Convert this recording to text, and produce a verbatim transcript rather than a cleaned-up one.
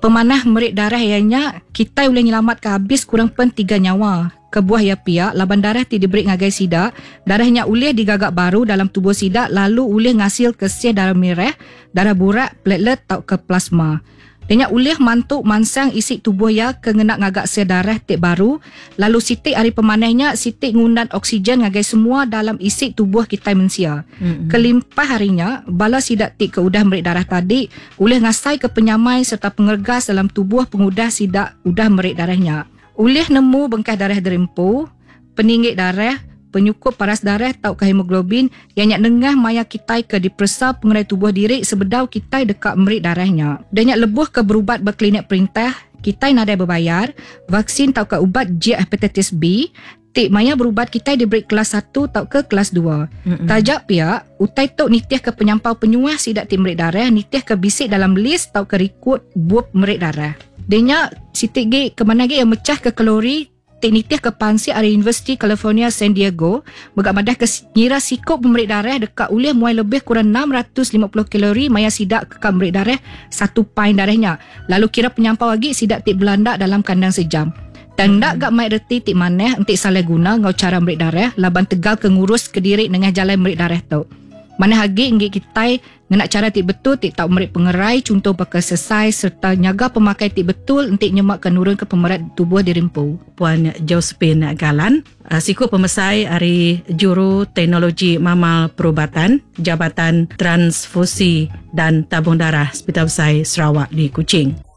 pemanah merik darah ianya kita boleh nyelamatkan habis kurang pun tiga nyawa. Kebuah ya pihak laban darah ti diberi ngagai sidak, darahnya ulih digagak baru dalam tubuh sidak lalu ulih ngasil ke sel darah merah, darah burak, platelet atau ke plasma. Denya ulih mantuk mansang isi tubuh ya kengenak ngagak sel darah tik baru, lalu sitik hari pemanahnya sitik ngundan oksigen ngagai semua dalam isi tubuh kita manusia. Mm-hmm. Kelimpah harinya bala sidak tik ke udah merik darah tadi, ulih ngasai ke penyamai serta pengergas dalam tubuh pengudah sidak udah merik darahnya. Ulih nemu bengkah darah derimpu, peninggi darah, penyukup paras darah atau ke hemoglobin yang nyak nengah maya kita ke dipersa pengerai tubuh diri sebedau kita dekat merik darahnya. Dan nyak lebuh ke berubat berklinik perintah, kita nadai berbayar, vaksin atau ke ubat J hepatitis B, tik maya berubat kita diberi kelas satu atau ke kelas dua. Mm-mm. Tajak pihak, utai tok nitiah ke penyampau penyuah sidak tim merik darah, nitiah ke bisik dalam list atau ke rekod buap merik darah. Denya sitik ge ke mana ge yang mecah ke kalori teknitiah ke pansi dari University California San Diego begak madah ke ngira sikop memerik darah dekat ulih muai lebih kurang enam ratus lima puluh kalori maya sidak ke memerik darah satu pain darahnya. Lalu kira penyampau lagi sidak tik Belanda dalam kandang sejam. Dan nak gak mai reti tik maneh entik salah guna ngau cara memerik darah laban tegal ke ngurus ke diri dengan jalan memerik darah tu. Mana hagi inggit kita nak cara tik betul tik tak merik pengerai contoh pakai sesai serta nyaga pemakai tik betul entik nyemak ke nurun ke pemerat tubuh dirimpu. Puan Josephine Galan, siku pemesai hari Juru Teknologi Mamal Perubatan Jabatan Transfusi dan Tabung Darah Hospital Besar Sarawak di Kuching.